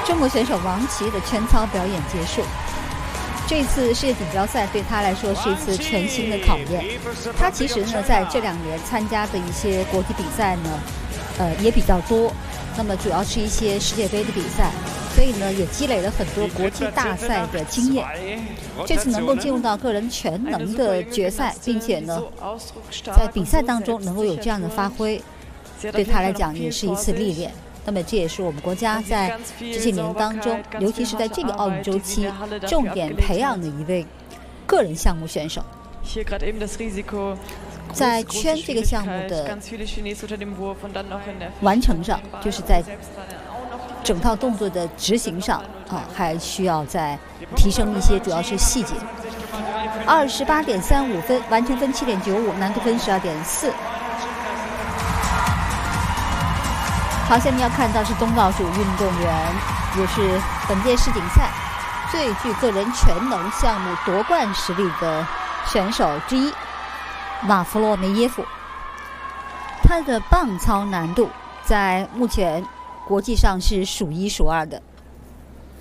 中国选手王琦的圈操表演结束。这次世界锦标赛对他来说是一次全新的考验。他其实呢，在这2年参加的一些国际比赛呢，也比较多。那么主要是一些世界杯的比赛，所以呢，也积累了很多国际大赛的经验。这次能够进入到个人全能的决赛，并且呢，在比赛当中能够有这样的发挥，对他来讲也是一次历练。那么这也是我们国家在这些年当中，尤其是在这个奥运周期，重点培养的一位个人项目选手。在圈这个项目的完成上，就是在整套动作的执行上还需要再提升一些，主要是细节。28.35分，完成分7.95，难度分12.4。好，下面要看到是东道主运动员，也是本届世锦赛最具个人全能项目夺冠实力的选手之一，马夫洛梅耶夫。他的棒操难度在目前国际上是数1数2的。